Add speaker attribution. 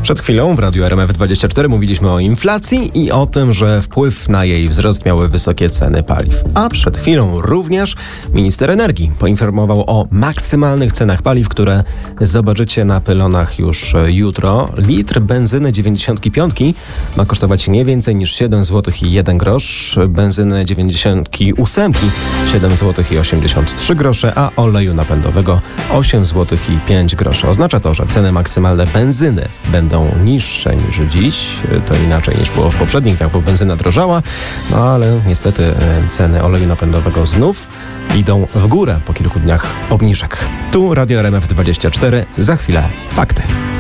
Speaker 1: Przed chwilą w Radiu RMF24 mówiliśmy o inflacji i o tym, że wpływ na jej wzrost miały wysokie ceny paliw. A przed chwilą również minister energii poinformował o maksymalnych cenach paliw, które zobaczycie na pylonach już jutro. Litr benzyny 95 ma kosztować nie więcej niż 7 zł i 1 grosz, benzyny 98 7 zł i 83 grosze, a oleju napędowego 8 zł i 5 groszy. Oznacza to, że ceny maksymalne benzyny będą niższe niż dziś. To inaczej niż było w poprzednich dniach, bo benzyna drożała, no ale niestety ceny oleju napędowego znów idą w górę po kilku dniach obniżek. Tu Radio RMF24, za chwilę fakty.